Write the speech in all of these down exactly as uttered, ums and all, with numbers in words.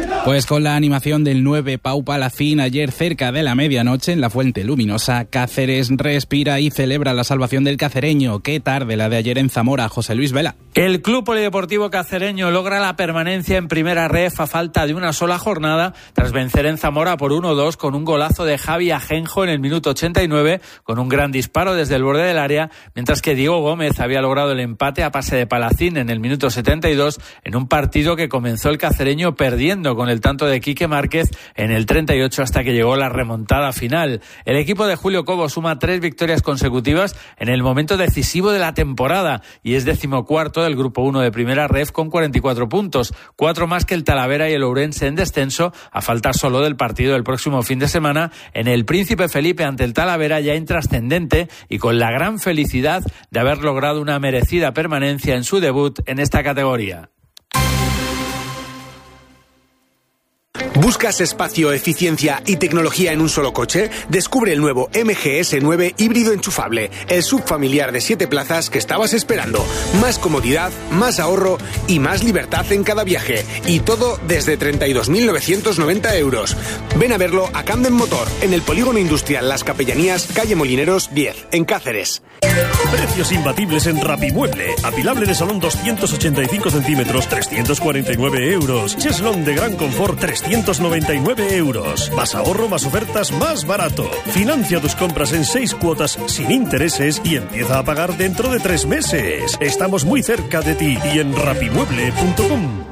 Pues con la animación del nueve Pau Palacín ayer cerca de la medianoche en la Fuente Luminosa, Cáceres respira y celebra la salvación del cacereño. Qué tarde la de ayer en Zamora, José Luis Vela. El Club Polideportivo Cacereño logra la permanencia en Primera Ref a falta de una sola jornada tras vencer en Zamora por uno dos con un golazo de Javi Ajenjo en el minuto ochenta y nueve con un gran disparo desde el borde del área, mientras que Diego Gómez había logrado el empate a pase de Palacín en el minuto setenta y dos en un partido que comenzó el cacereño perdiendo con el tanto de Quique Márquez en el treinta y ocho hasta que llegó la remontada final. El equipo de Julio Cobo suma tres victorias consecutivas en el momento decisivo de la temporada y es decimocuarto del Grupo uno de Primera Ref con cuarenta y cuatro puntos, cuatro más que el Talavera y el Ourense en descenso, a falta solo del partido del próximo fin de semana en el Príncipe Felipe ante el Talavera, ya intrascendente y con la gran felicidad de haber logrado una merecida permanencia en su debut en esta categoría. ¿Buscas espacio, eficiencia y tecnología en un solo coche? Descubre el nuevo M G S nueve híbrido enchufable, el subfamiliar de siete plazas que estabas esperando. Más comodidad, más ahorro y más libertad en cada viaje. Y todo desde treinta y dos mil novecientos noventa euros. Ven a verlo a Camden Motor, en el Polígono Industrial Las Capellanías, calle Molineros diez, en Cáceres. Precios imbatibles en Rapimueble. Apilable de salón doscientos ochenta y cinco centímetros, trescientos cuarenta y nueve euros. Cheslón de gran confort, trescientos noventa y nueve euros. Más ahorro, más ofertas, más barato. Financia tus compras en seis cuotas sin intereses y empieza a pagar dentro de tres meses. Estamos muy cerca de ti y en rapimueble punto com.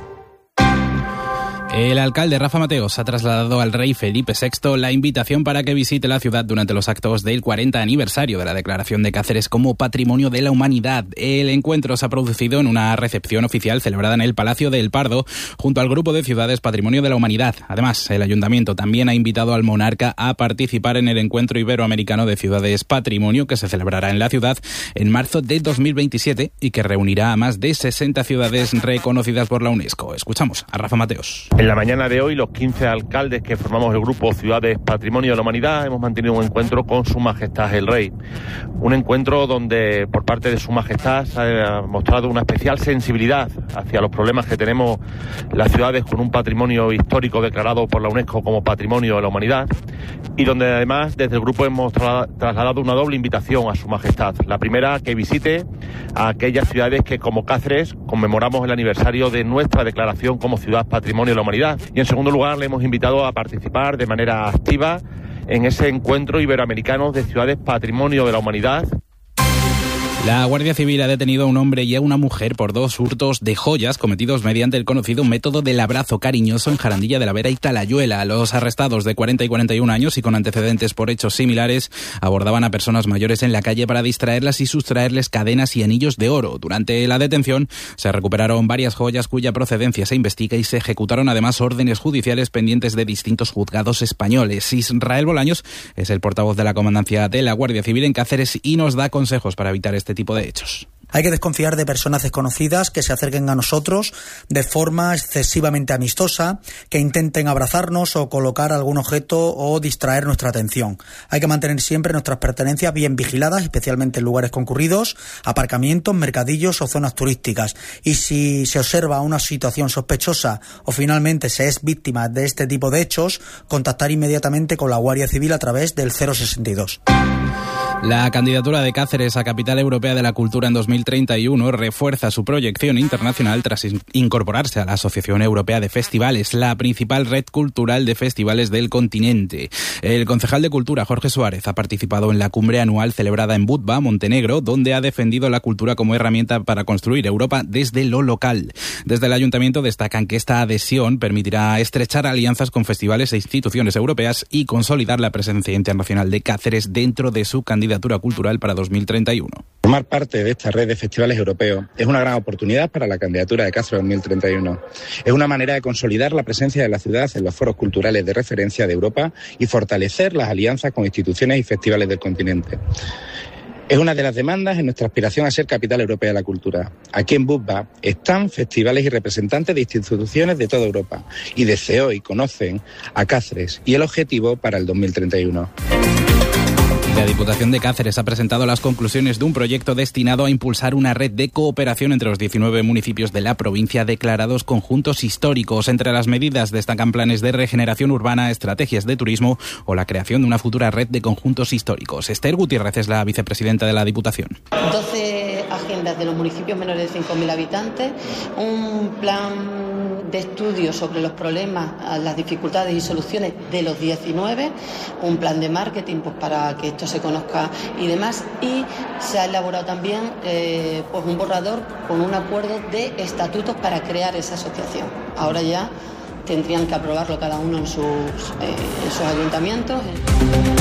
El alcalde Rafa Mateos ha trasladado al rey Felipe sexto la invitación para que visite la ciudad durante los actos del cuarenta aniversario de la declaración de Cáceres como Patrimonio de la Humanidad. El encuentro se ha producido en una recepción oficial celebrada en el Palacio del Pardo junto al Grupo de Ciudades Patrimonio de la Humanidad. Además, el ayuntamiento también ha invitado al monarca a participar en el Encuentro Iberoamericano de Ciudades Patrimonio que se celebrará en la ciudad en marzo de dos mil veintisiete y que reunirá a más de sesenta ciudades reconocidas por la UNESCO. Escuchamos a Rafa Mateos. En la mañana de hoy, los quince alcaldes que formamos el grupo Ciudades Patrimonio de la Humanidad hemos mantenido un encuentro con Su Majestad el Rey. Un encuentro donde, por parte de Su Majestad, se ha mostrado una especial sensibilidad hacia los problemas que tenemos las ciudades con un patrimonio histórico declarado por la UNESCO como Patrimonio de la Humanidad, y donde además desde el grupo hemos tra- trasladado una doble invitación a Su Majestad. La primera, que visite a aquellas ciudades que, como Cáceres, conmemoramos el aniversario de nuestra declaración como Ciudad Patrimonio de la Humanidad. Y en segundo lugar, le hemos invitado a participar de manera activa en ese encuentro iberoamericano de ciudades Patrimonio de la Humanidad. La Guardia Civil ha detenido a un hombre y a una mujer por dos hurtos de joyas cometidos mediante el conocido método del abrazo cariñoso en Jarandilla de la Vera y Talayuela. Los arrestados, de cuarenta y cuarenta y un años y con antecedentes por hechos similares, abordaban a personas mayores en la calle para distraerlas y sustraerles cadenas y anillos de oro. Durante la detención se recuperaron varias joyas cuya procedencia se investiga y se ejecutaron además órdenes judiciales pendientes de distintos juzgados españoles. Israel Bolaños es el portavoz de la Comandancia de la Guardia Civil en Cáceres y nos da consejos para evitar este tipo de hechos. Hay que desconfiar de personas desconocidas que se acerquen a nosotros de forma excesivamente amistosa, que intenten abrazarnos o colocar algún objeto o distraer nuestra atención. Hay que mantener siempre nuestras pertenencias bien vigiladas, especialmente en lugares concurridos, aparcamientos, mercadillos o zonas turísticas. Y si se observa una situación sospechosa o finalmente se es víctima de este tipo de hechos, contactar inmediatamente con la Guardia Civil a través del cero sesenta y dos. La candidatura de Cáceres a Capital Europea de la Cultura en dos mil treinta y uno refuerza su proyección internacional tras incorporarse a la Asociación Europea de Festivales, la principal red cultural de festivales del continente. El concejal de Cultura, Jorge Suárez, ha participado en la cumbre anual celebrada en Budva, Montenegro, donde ha defendido la cultura como herramienta para construir Europa desde lo local. Desde el Ayuntamiento destacan que esta adhesión permitirá estrechar alianzas con festivales e instituciones europeas y consolidar la presencia internacional de Cáceres dentro de su candidatura cultural para dos mil treinta y uno. Formar parte de esta red de festivales europeos es una gran oportunidad para la candidatura de Cáceres dos mil treinta y uno. Es una manera de consolidar la presencia de la ciudad en los foros culturales de referencia de Europa y fortalecer las alianzas con instituciones y festivales del continente. Es una de las demandas en nuestra aspiración a ser capital europea de la cultura. Aquí en Budva están festivales y representantes de instituciones de toda Europa y desde hoy conocen a Cáceres y el objetivo para el dos mil treinta y uno. La Diputación de Cáceres ha presentado las conclusiones de un proyecto destinado a impulsar una red de cooperación entre los diecinueve municipios de la provincia declarados conjuntos históricos. Entre las medidas destacan planes de regeneración urbana, estrategias de turismo o la creación de una futura red de conjuntos históricos. Esther Gutiérrez es la vicepresidenta de la Diputación. doce agendas de los municipios menores de cinco mil habitantes, un plan de estudio sobre los problemas, las dificultades y soluciones de los diecinueve, un plan de marketing pues, para que esto se conozca y demás, y se ha elaborado también eh, pues un borrador con un acuerdo de estatutos para crear esa asociación. Ahora ya tendrían que aprobarlo cada uno en sus, eh, en sus ayuntamientos.